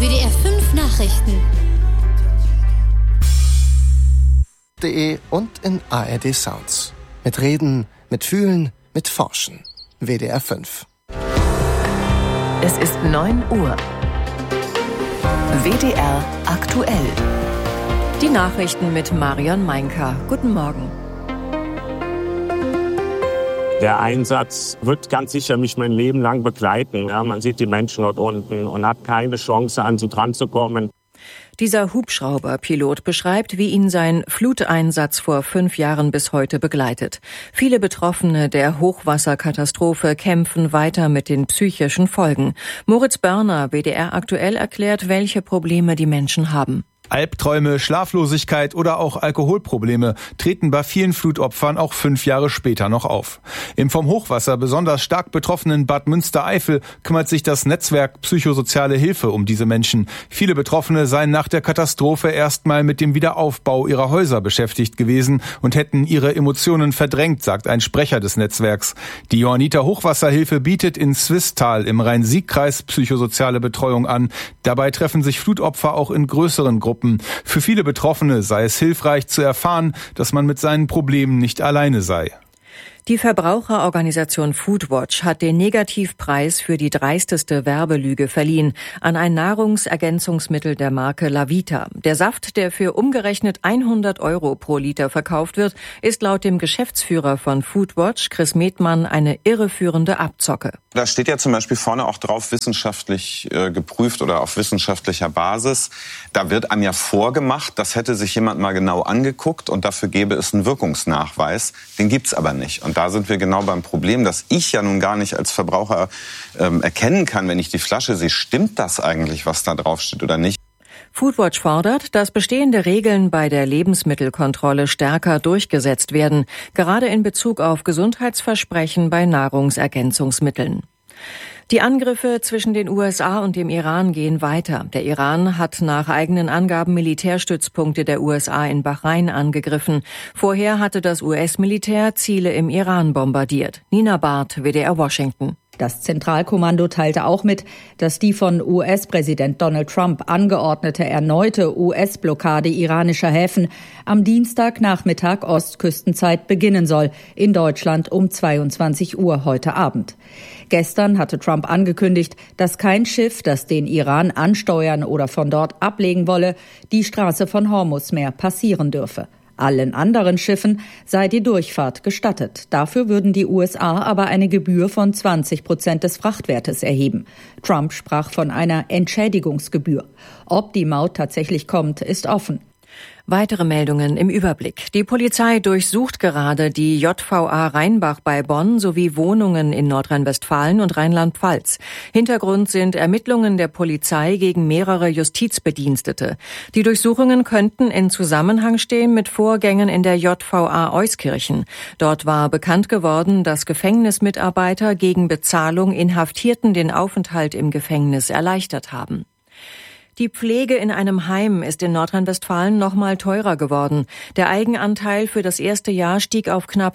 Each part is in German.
WDR 5 Nachrichten. Und in ARD Sounds. Mit Reden, mit Fühlen, mit Forschen. WDR 5. Es ist 9 Uhr. WDR aktuell. Die Nachrichten mit Marion Meinker. Guten Morgen. Der Einsatz wird ganz sicher mich mein Leben lang begleiten. Ja, man sieht die Menschen dort unten und hat keine Chance, an sie dran zu kommen. Dieser Hubschrauberpilot beschreibt, wie ihn sein Fluteinsatz vor 5 Jahren bis heute begleitet. Viele Betroffene der Hochwasserkatastrophe kämpfen weiter mit den psychischen Folgen. Moritz Börner, WDR aktuell, erklärt, welche Probleme die Menschen haben. Albträume, Schlaflosigkeit oder auch Alkoholprobleme treten bei vielen Flutopfern auch 5 Jahre später noch auf. Im vom Hochwasser besonders stark betroffenen Bad Münstereifel kümmert sich das Netzwerk Psychosoziale Hilfe um diese Menschen. Viele Betroffene seien nach der Katastrophe erstmal mit dem Wiederaufbau ihrer Häuser beschäftigt gewesen und hätten ihre Emotionen verdrängt, sagt ein Sprecher des Netzwerks. Die Johanniter Hochwasserhilfe bietet in Swisttal im Rhein-Sieg-Kreis psychosoziale Betreuung an. Dabei treffen sich Flutopfer auch in größeren Gruppen. Für viele Betroffene sei es hilfreich zu erfahren, dass man mit seinen Problemen nicht alleine sei. Die Verbraucherorganisation Foodwatch hat den Negativpreis für die dreisteste Werbelüge verliehen an ein Nahrungsergänzungsmittel der Marke Lavita. Der Saft, der für umgerechnet 100 € pro Liter verkauft wird, ist laut dem Geschäftsführer von Foodwatch, Chris Medmann, eine irreführende Abzocke. Da steht ja zum Beispiel vorne auch drauf, wissenschaftlich geprüft oder auf wissenschaftlicher Basis. Da wird einem ja vorgemacht, das hätte sich jemand mal genau angeguckt und dafür gäbe es einen Wirkungsnachweis. Den gibt's aber nicht. Und da sind wir genau beim Problem, dass ich ja nun gar nicht als Verbraucher erkennen kann, wenn ich die Flasche sehe, stimmt das eigentlich, was da drauf steht oder nicht. Foodwatch fordert, dass bestehende Regeln bei der Lebensmittelkontrolle stärker durchgesetzt werden, gerade in Bezug auf Gesundheitsversprechen bei Nahrungsergänzungsmitteln. Die Angriffe zwischen den USA und dem Iran gehen weiter. Der Iran hat nach eigenen Angaben Militärstützpunkte der USA in Bahrain angegriffen. Vorher hatte das US-Militär Ziele im Iran bombardiert. Nina Barth, WDR Washington. Das Zentralkommando teilte auch mit, dass die von US-Präsident Donald Trump angeordnete erneute US-Blockade iranischer Häfen am Dienstagnachmittag Ostküstenzeit beginnen soll, in Deutschland um 22 Uhr heute Abend. Gestern hatte Trump angekündigt, dass kein Schiff, das den Iran ansteuern oder von dort ablegen wolle, die Straße von Hormuz mehr passieren dürfe. Allen anderen Schiffen sei die Durchfahrt gestattet. Dafür würden die USA aber eine Gebühr von 20% des Frachtwertes erheben. Trump sprach von einer Entschädigungsgebühr. Ob die Maut tatsächlich kommt, ist offen. Weitere Meldungen im Überblick. Die Polizei durchsucht gerade die JVA Rheinbach bei Bonn sowie Wohnungen in Nordrhein-Westfalen und Rheinland-Pfalz. Hintergrund sind Ermittlungen der Polizei gegen mehrere Justizbedienstete. Die Durchsuchungen könnten in Zusammenhang stehen mit Vorgängen in der JVA Euskirchen. Dort war bekannt geworden, dass Gefängnismitarbeiter gegen Bezahlung Inhaftierten den Aufenthalt im Gefängnis erleichtert haben. Die Pflege in einem Heim ist in Nordrhein-Westfalen noch mal teurer geworden. Der Eigenanteil für das erste Jahr stieg auf knapp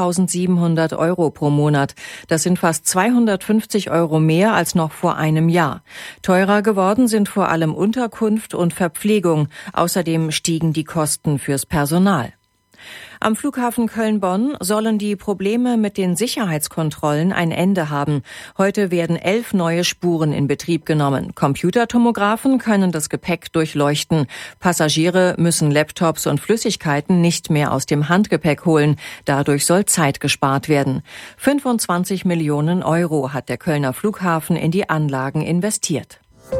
3.700 € pro Monat. Das sind fast 250 € mehr als noch vor einem Jahr. Teurer geworden sind vor allem Unterkunft und Verpflegung. Außerdem stiegen die Kosten fürs Personal. Am Flughafen Köln-Bonn sollen die Probleme mit den Sicherheitskontrollen ein Ende haben. Heute werden 11 neue Spuren in Betrieb genommen. Computertomographen können das Gepäck durchleuchten. Passagiere müssen Laptops und Flüssigkeiten nicht mehr aus dem Handgepäck holen. Dadurch soll Zeit gespart werden. 25 Millionen € hat der Kölner Flughafen in die Anlagen investiert.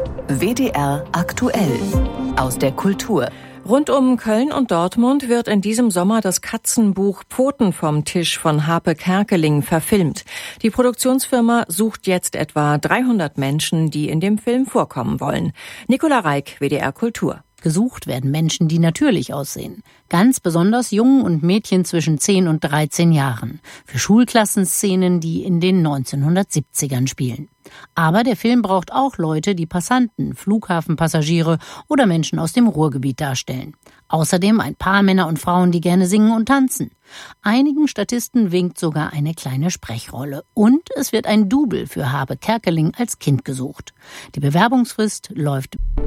WDR aktuell aus der Kultur. Rund um Köln und Dortmund wird in diesem Sommer das Katzenbuch Pfoten vom Tisch von Harpe Kerkeling verfilmt. Die Produktionsfirma sucht jetzt etwa 300 Menschen, die in dem Film vorkommen wollen. Nicola Reik, WDR Kultur. Gesucht werden Menschen, die natürlich aussehen. Ganz besonders Jungen und Mädchen zwischen 10 und 13 Jahren. Für Schulklassenszenen, die in den 1970ern spielen. Aber der Film braucht auch Leute, die Passanten, Flughafenpassagiere oder Menschen aus dem Ruhrgebiet darstellen. Außerdem ein paar Männer und Frauen, die gerne singen und tanzen. Einigen Statisten winkt sogar eine kleine Sprechrolle. Und es wird ein Double für Harpe Kerkeling als Kind gesucht. Die Bewerbungsfrist läuft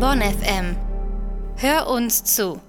Bonn FM. Hör uns zu.